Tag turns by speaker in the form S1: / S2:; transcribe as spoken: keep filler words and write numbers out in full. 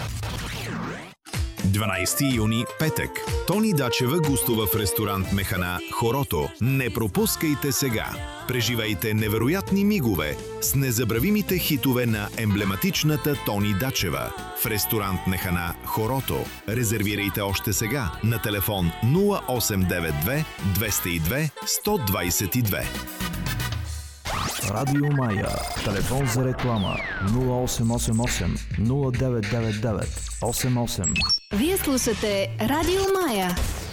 S1: дванайсети юни, петък. Тони Дачева гостува в ресторант Механа Хорото. Не пропускайте сега! Преживейте невероятни мигове с незабравимите хитове на емблематичната Тони Дачева в ресторант Механа Хорото. Резервирайте още сега на телефон нула осем девет две двеста и две сто двадесет и две.
S2: Радио Мая. Телефон за реклама нула осем осем осем нула девет девет девет осем осем.
S3: Вие слушате Радио Мая.